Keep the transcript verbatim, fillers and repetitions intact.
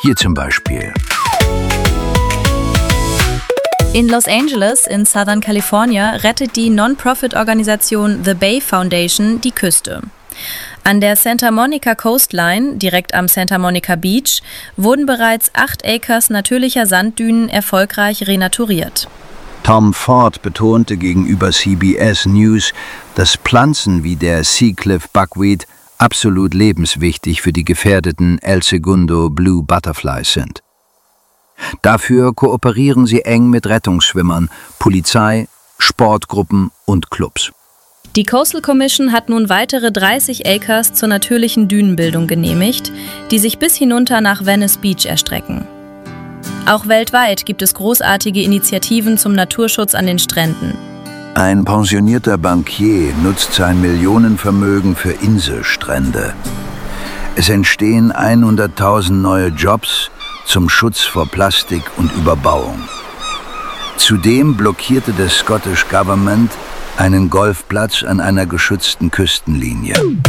Hier zum Beispiel. In Los Angeles in Southern California rettet die Non-Profit-Organisation The Bay Foundation die Küste. An der Santa Monica Coastline, direkt am Santa Monica Beach, wurden bereits acht Acres natürlicher Sanddünen erfolgreich renaturiert. Tom Ford betonte gegenüber C B S News, dass Pflanzen wie der Seacliff Buckwheat absolut lebenswichtig für die gefährdeten El Segundo Blue Butterflies sind. Dafür kooperieren sie eng mit Rettungsschwimmern, Polizei, Sportgruppen und Clubs. Die Coastal Commission hat nun weitere dreißig Acres zur natürlichen Dünenbildung genehmigt, die sich bis hinunter nach Venice Beach erstrecken. Auch weltweit gibt es großartige Initiativen zum Naturschutz an den Stränden. Ein pensionierter Bankier nutzt sein Millionenvermögen für Inselstrände. Es entstehen hunderttausend neue Jobs zum Schutz vor Plastik und Überbauung. Zudem blockierte das Scottish Government einen Golfplatz an einer geschützten Küstenlinie.